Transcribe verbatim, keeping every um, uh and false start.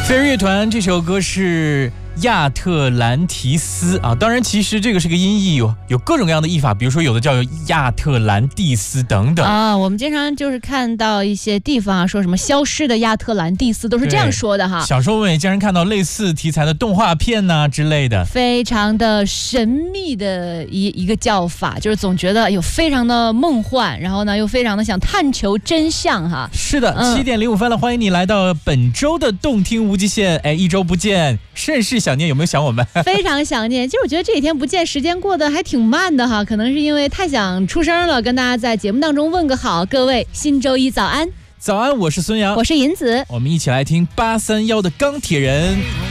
飞儿乐团这首歌是亚特兰提斯啊，当然其实这个是个音译，有有各种各样的译法，比如说有的叫亚特兰蒂斯等等啊。我们经常就是看到一些地方啊，说什么消失的亚特兰蒂斯，都是这样说的哈。 小时候我们也经常看到类似题材的动画片呐、啊、之类的， 非常的神秘的一一个叫法，就是总觉得有非常的梦幻，然后呢又非常的想探求真相哈。 是的，七、嗯、点零五分了，欢迎你来到本周的动听无极限。哎，一周不见，甚是想念，有没有想我们？ 非常想念。其实我觉得这几天不见，时间过得还挺慢的哈，可能是因为太想出声了，跟大家在节目当中问个好。各位，新周一早安！ 早安，我是孙杨， 我是银子， 我们一起来听八三幺的钢铁人。